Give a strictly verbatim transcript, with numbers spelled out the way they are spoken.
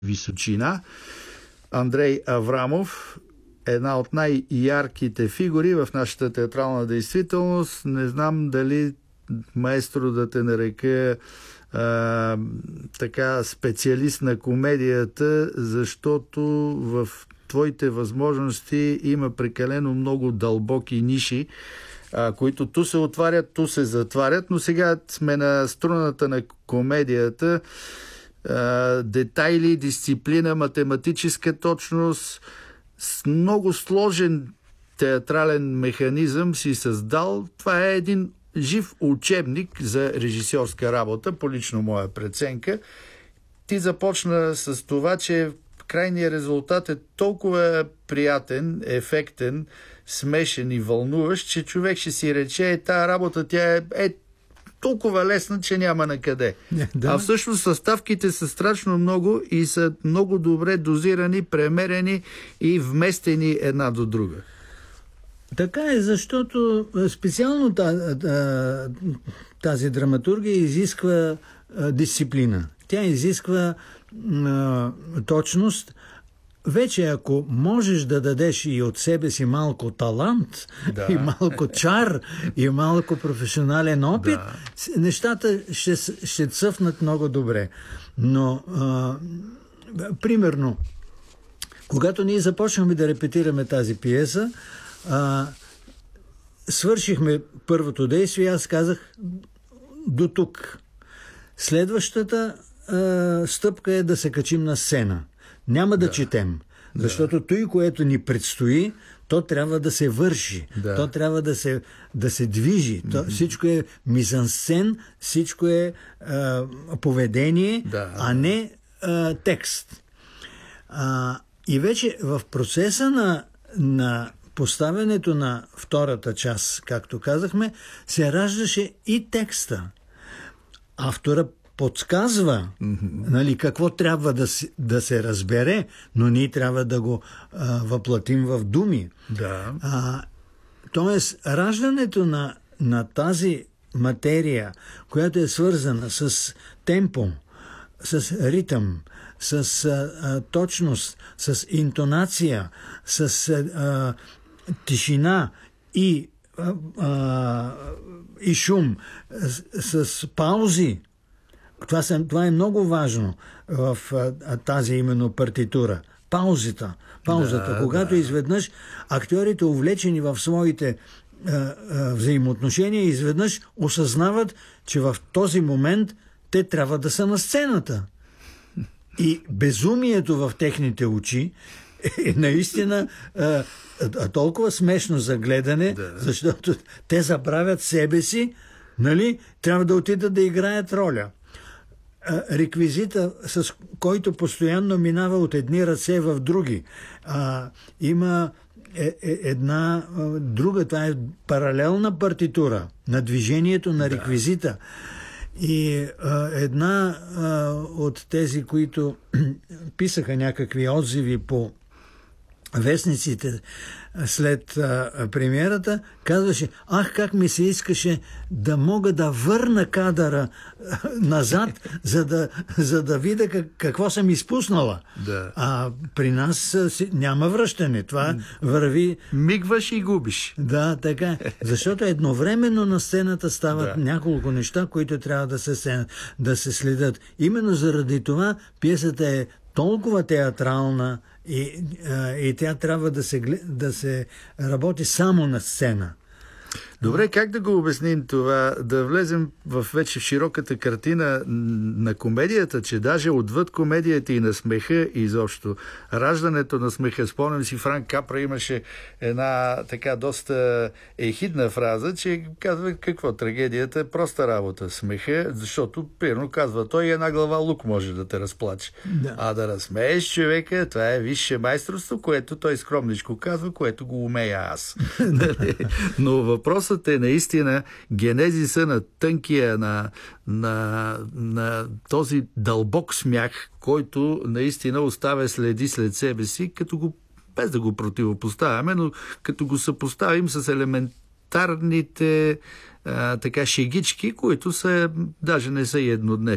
височина. Андрей Аврамов, една от най-ярките фигури в нашата театрална действителност. Не знам дали, маестро, да те нарека а, така специалист на комедията, защото в твоите възможности има прекалено много дълбоки ниши, а, които ту се отварят, ту се затварят, но сега сме на струната на комедията. А, детайли, дисциплина, математическа точност, с много сложен театрален механизъм си създал. Това е един жив учебник за режисьорска работа, по лично моя преценка. Ти започна с това, че крайният резултат е толкова приятен, ефектен, смешен и вълнуващ, че човек ще си рече, е, тая работа тя е, е толкова лесна, че няма на къде. Да. А всъщност съставките са страшно много и са много добре дозирани, премерени и вместени една до друга. Така е, защото специално тази драматургия изисква дисциплина. Тя изисква а, точност. Вече ако можеш да дадеш и от себе си малко талант, да, и малко чар, и малко професионален опит, да, нещата ще, ще цъфнат много добре. Но, а, примерно, когато ние започнахме да репетираме тази пиеса, а, свършихме първото действие, аз казах до тук. Следващата а, стъпка е да се качим на сцена. Няма да, да четем, защото да, той, което ни предстои, то трябва да се върши, да, то трябва да се, да се движи. То, всичко е мизансцен, всичко е а, поведение, да, а не а, текст. А, и вече в процеса на, на поставянето на втората част, както казахме, се раждаше и текста. Автора подсказва, mm-hmm, нали, какво трябва да, си, да се разбере, но ние трябва да го а, въплатим в думи. Да. А, тоест, раждането на, на тази материя, която е свързана с темпо, с ритъм, с а, а, точност, с интонация, с а, тишина и, а, а, и шум, с, с паузи. Това, са, това е много важно в а, тази именно партитура. Паузата. Паузата. Да, когато да, изведнъж актьорите, увлечени в своите а, а, взаимоотношения, изведнъж осъзнават, че в този момент те трябва да са на сцената. И безумието в техните очи е наистина а, а, толкова смешно за гледане, да, защото те забравят себе си, нали, трябва да отидат да играят роля. Реквизита, с който постоянно минава от едни ръце в други. А, има е, е, една а, друга, това е паралелна партитура на движението на реквизита. И а, една а, от тези, които писаха някакви отзиви по вестниците след а, премиерата, казваше, ах, как ми се искаше да мога да върна кадъра а, назад, за да, за да видя как, какво съм изпуснала. Да. А при нас а, си, няма връщане. Това върви... Мигваш и губиш. Да, така. Защото едновременно на сцената стават да, няколко неща, които трябва да се, да се следят. Именно заради това пиесата е толкова театрална, И, и тя трябва да се, да се работи само на сцена. Добре, как да го обясним това? Да влезем в вече в широката картина на комедията, че даже отвъд комедията и на смеха и изобщо раждането на смеха. Спомням си, Франк Капра имаше една така доста ехидна фраза, че казва какво трагедията е проста работа. Смеха, защото, примерно, казва той, една глава лук може да те разплаче. Да. А да разсмееш човека, това е висше майсторство, което той скромничко казва, което го умея аз. Но въпросът е наистина генезиса на тънкия, на, на, на този дълбок смях, който наистина оставя следи след себе си, като го, без да го противопоставяме, но като го съпоставим с елементарните а, така шегички, които са, даже не са еднодневки.